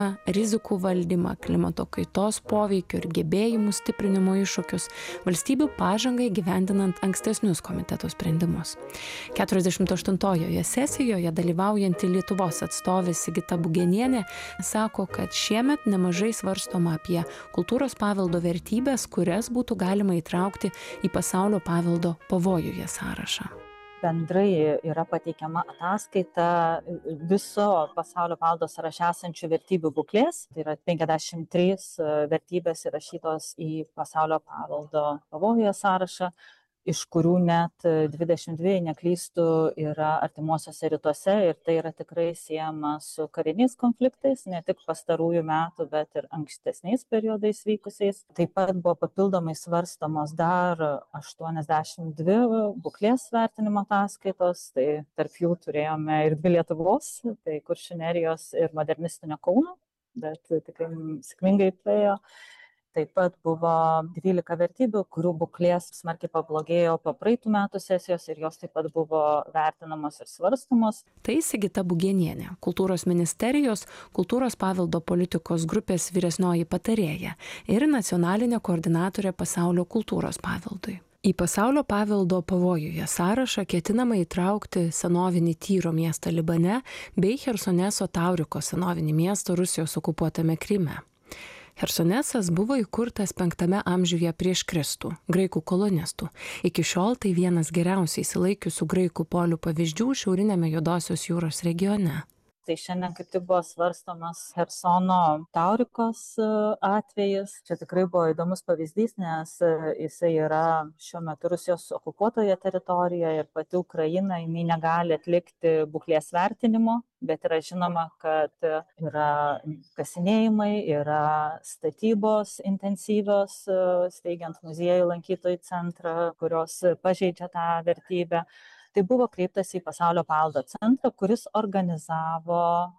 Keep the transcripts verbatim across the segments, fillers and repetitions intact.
rizikų valdymą, klimato kaitos poveikio ir gebėjimų stiprinimo iššūkius, valstybių pažangai gyvendinant ankstesnius komiteto sprendimus. keturiasdešimt aštuntojoje sesijoje dalyvaujanti Lietuvos atstovė Sigita Bugenienė sako, kad šiemet nemažai svarstoma apie kultūros paveldo vertybės, kurias būtų galima įtraukti į pasaulio paveldo pavojuje sąrašą. Bendrai yra pateikiama ataskaita viso pasaulio paveldo sąraše esančių vertybių būklės. Tai yra penkiasdešimt trys vertybės įrašytos į pasaulio paveldo pavojuje sąrašą, iš kurių net dvidešimt dvi, neklystu, yra artimuosiuose rytuose ir tai yra tikrai siejama su kariniais konfliktais, ne tik pastarųjų metų, bet ir ankstesniais periodais vykusiais. Taip pat buvo papildomai svarstamos dar aštuoniasdešimt dvi būklės vertinimo ataskaitos, tai tarp jų turėjome ir dvi Lietuvos, tai Kuršių Nerijos ir modernistinio Kauno, bet tikrai sėkmingai praėjo. Taip pat buvo dvylika vertybių, kurių būklės smarkiai pablogėjo po praeitų metų sesijos ir jos taip pat buvo vertinamos ir svarstomos. Tai Sigita Bugenienė, Kultūros ministerijos kultūros paveldo politikos grupės vyresnioji patarėja ir nacionalinė koordinatorė pasaulio kultūros paveldui. Į pasaulio paveldo pavojuje sąrašą ketinama įtraukti senovinį Tyro miestą Libane bei Chersoneso Tauriko senovinį miestą Rusijos okupuotame Kryme. Chersonesas buvo įkurtas penktame amžiuje prieš Kristų, graikų kolonistų. Iki šiol tai vienas geriausiai išsilaikiusių graikų polių pavyzdžių šiauriniame Juodosios jūros regione. Tai šiandien kaip tik buvo svarstomas Chersono Taurikos atvejis. Čia tikrai buvo įdomus pavyzdys, nes jisai yra šiuo metu Rusijos okupuotoje teritorijoje ir pati Ukraina jinai negali atlikti būklės vertinimo, bet yra žinoma, kad yra kasinėjimai, yra statybos intensyvios, steigiant muziejų, lankytojų centrą, kurios pažeidžia tą vertybę. Tai buvo kreiptas į Pasaulio paveldo centrą, kuris organizavo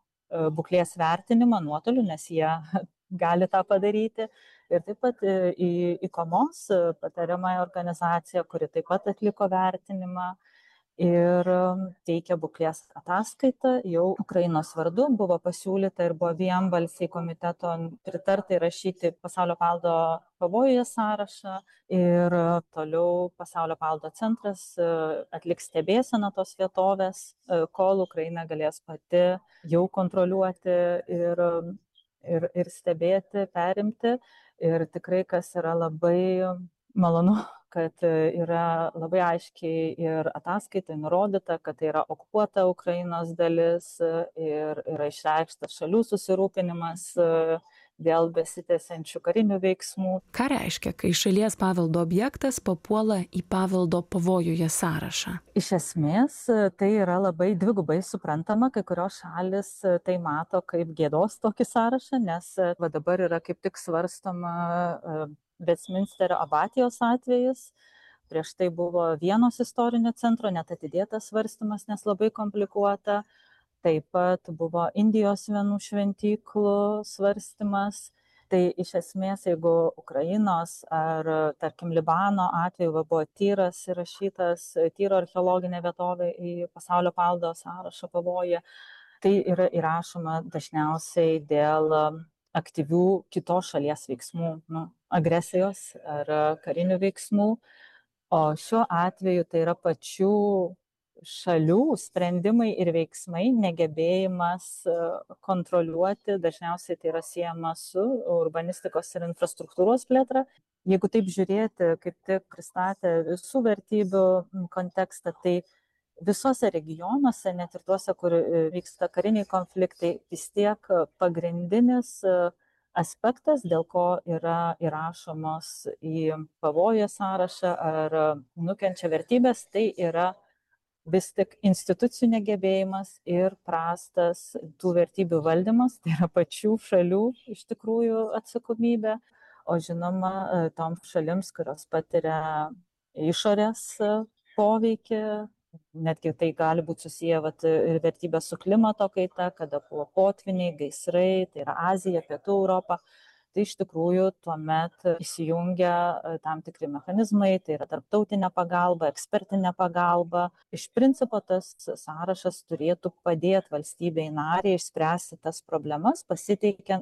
būklės vertinimą nuotoliu, nes jie gali tą padaryti. Ir taip pat į ICOMOS, patariamąją organizaciją, kuri taip pat atliko vertinimą ir teikia būklės ataskaitą. Jau Ukrainos vardu buvo pasiūlyta ir buvo vienbalsiai komiteto pritarta įrašyti Pasaulio paveldo pavojuje sąrašą ir toliau Pasaulio paveldo centras atliks stebėseną tos vietovės, kol Ukraina galės pati jau kontroliuoti ir, ir, ir stebėti, perimti. Ir tikrai, kas yra labai malonu, kad yra labai aiškiai ir ataskaitai nurodyta, kad tai yra okupuota Ukrainos dalis ir yra išreikštas šalių susirūpinimas dėl besitęsiančių karinių veiksmų. Ką reiškia, kai šalies paveldo objektas papuola į paveldo pavojuje sąrašą? Iš esmės, tai yra labai dvigubai suprantama, kai kurios šalis tai mato kaip gėdos tokį sąrašą, nes va dabar yra kaip tik svarstoma Westminsterio abatijos atvejis. Prieš tai buvo Vienos istorinio centro, net atidėtas svarstymas, nes labai komplikuota. Taip pat buvo Indijos vienų šventyklų svarstymas. Tai iš esmės, jeigu Ukrainos ar, tarkim, Libano atveju buvo Tyras įrašytas, Tyro archeologinė vietovė į pasaulio paveldo sąrašą pavojuje, tai yra įrašoma dažniausiai dėl aktyvių kitos šalies veiksmų, nu, agresijos ar karinių veiksmų. O šiuo atveju tai yra pačių šalių sprendimai ir veiksmai, negebėjimas kontroliuoti, dažniausiai tai yra siejama su urbanistikos ir infrastruktūros plėtra. Jeigu taip žiūrėti, kaip tik pristatė visų vertybių kontekstą, tai visose regionuose, net ir tuose, kur vyksta kariniai konfliktai, vis tiek pagrindinis aspektas, dėl ko yra įrašomos į pavojų sąrašą ar nukenčia vertybės, tai yra vis tik institucijų negebėjimas ir prastas tų vertybių valdymas, tai yra pačių šalių iš tikrųjų atsakomybė. O žinoma, toms šalims, kurios patiria išorės poveikį, netgi tai gali būti susiję vat, ir vertybės su klimato kaita, kada buvo potviniai, gaisrai, tai yra Azija, Pietų Europa. tai iš tikrųjų tuomet įsijungia tam tikri mechanizmai, tai yra tarptautinė pagalba, ekspertinė pagalba. Iš principo tas sąrašas turėtų padėti valstybei nariai išspręsti tas problemas, pasiteikiant